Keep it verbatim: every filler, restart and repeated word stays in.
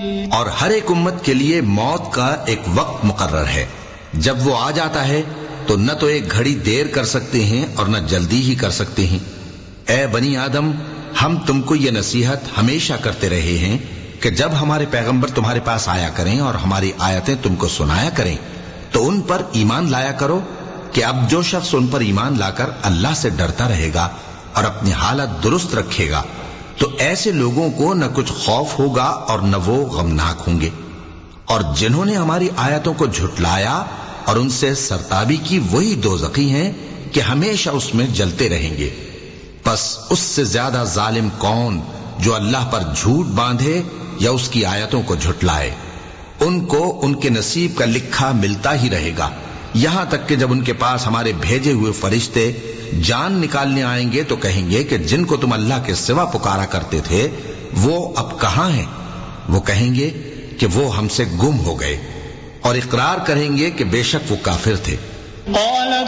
اور ہر ایک امت کے لیے موت کا ایک وقت مقرر ہے، جب وہ آ جاتا ہے تو نہ تو ایک گھڑی دیر کر سکتے ہیں اور نہ جلدی ہی کر سکتے ہیں۔ اے بنی آدم، ہم تم کو یہ نصیحت ہمیشہ کرتے رہے ہیں کہ جب ہمارے پیغمبر تمہارے پاس آیا کریں اور ہماری آیتیں تم کو سنایا کریں تو ان پر ایمان لایا کرو، کہ اب جو شخص ان پر ایمان لا کر اللہ سے ڈرتا رہے گا اور اپنی حالت درست رکھے گا تو ایسے لوگوں کو نہ کچھ خوف ہوگا اور نہ وہ غمناک ہوں گے۔ اور جنہوں نے ہماری آیتوں کو جھٹلایا اور ان سے سرتابی کی، وہی دوزخی ہیں کہ ہمیشہ اس میں جلتے رہیں گے۔ پس اس سے زیادہ ظالم کون جو اللہ پر جھوٹ باندھے یا اس کی آیتوں کو جھٹلائے؟ ان کو ان کے نصیب کا لکھا ملتا ہی رہے گا، یہاں تک کہ جب ان کے پاس ہمارے بھیجے ہوئے فرشتے جان نکالنے آئیں گے تو کہیں گے کہ جن کو تم اللہ کے سوا پکارا کرتے تھے وہ اب کہاں ہیں؟ وہ کہیں گے کہ وہ ہم سے گم ہو گئے، اور اقرار کریں گے کہ بے شک وہ کافر تھے۔ قال